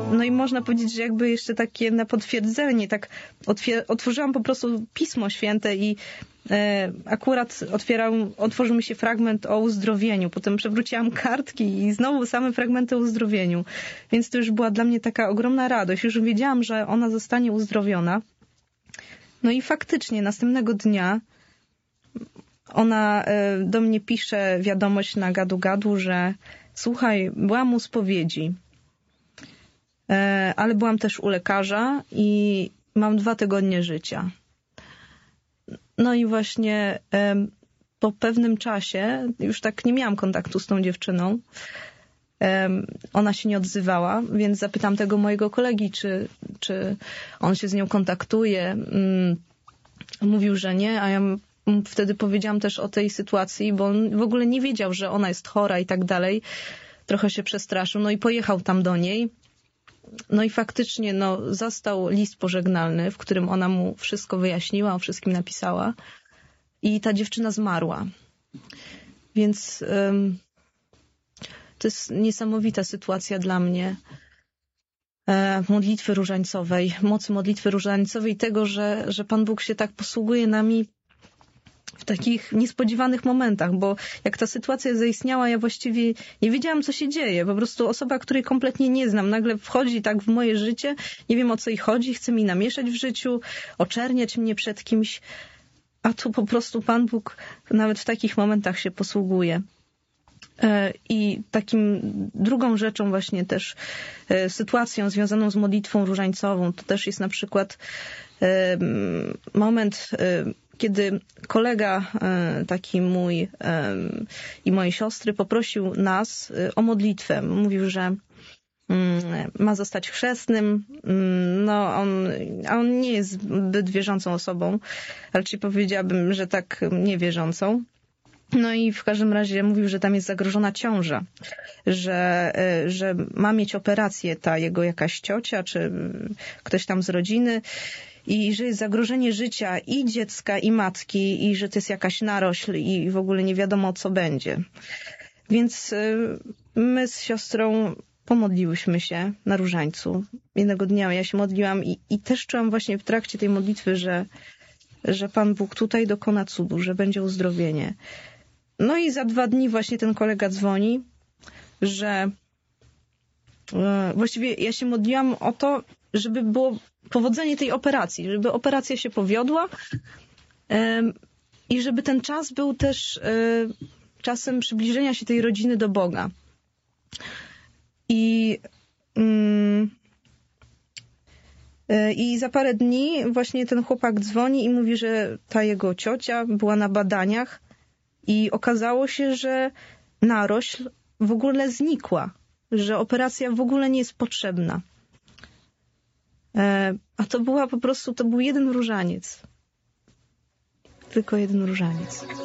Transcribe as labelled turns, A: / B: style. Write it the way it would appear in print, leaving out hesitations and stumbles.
A: No i można powiedzieć, że jakby jeszcze takie na potwierdzenie, tak otworzyłam po prostu Pismo Święte i akurat otworzył mi się fragment o uzdrowieniu. Potem przewróciłam kartki i znowu same fragmenty o uzdrowieniu. Więc to już była dla mnie taka ogromna radość. Już wiedziałam, że ona zostanie uzdrowiona. No i faktycznie następnego dnia ona do mnie pisze wiadomość na gadu-gadu, że słuchaj, byłam u spowiedzi, ale byłam też u lekarza i mam 2 tygodnie życia. No i właśnie po pewnym czasie, już tak nie miałam kontaktu z tą dziewczyną, ona się nie odzywała, więc zapytam tego mojego kolegi, czy on się z nią kontaktuje. Mówił, że nie, a ja wtedy powiedziałam też o tej sytuacji, bo on w ogóle nie wiedział, że ona jest chora i tak dalej. Trochę się przestraszył, no i pojechał tam do niej. No i faktycznie zastał list pożegnalny, w którym ona mu wszystko wyjaśniła, o wszystkim napisała. I ta dziewczyna zmarła. Więc to jest niesamowita sytuacja dla mnie. Modlitwy różańcowej, mocy modlitwy różańcowej, tego, że Pan Bóg się tak posługuje nami w takich niespodziewanych momentach, bo jak ta sytuacja zaistniała, ja właściwie nie wiedziałam, co się dzieje. Po prostu osoba, której kompletnie nie znam, nagle wchodzi tak w moje życie, nie wiem, o co jej chodzi, chce mi namieszać w życiu, oczerniać mnie przed kimś, a tu po prostu Pan Bóg nawet w takich momentach się posługuje. I takim drugą rzeczą właśnie też sytuacją związaną z modlitwą różańcową to też jest na przykład moment, kiedy kolega taki mój i mojej siostry poprosił nas o modlitwę. Mówił, że ma zostać chrzestnym. On nie jest zbyt wierzącą osobą, raczej powiedziałabym, że tak niewierzącą. No i w każdym razie mówił, że tam jest zagrożona ciąża, że ma mieć operację ta jego jakaś ciocia, czy ktoś tam z rodziny i że jest zagrożenie życia i dziecka, i matki, i że to jest jakaś narośl i w ogóle nie wiadomo, co będzie. Więc my z siostrą pomodliłyśmy się na różańcu. Jednego dnia ja się modliłam i też czułam właśnie w trakcie tej modlitwy, że Pan Bóg tutaj dokona cudu, że będzie uzdrowienie. No i za 2 dni właśnie ten kolega dzwoni, że właściwie ja się modliłam o to, żeby było powodzenie tej operacji, żeby operacja się powiodła i żeby ten czas był też czasem przybliżenia się tej rodziny do Boga. I za parę dni właśnie ten chłopak dzwoni i mówi, że ta jego ciocia była na badaniach i okazało się, że narośl w ogóle znikła, że operacja w ogóle nie jest potrzebna. A to był jeden różaniec. Tylko jeden różaniec.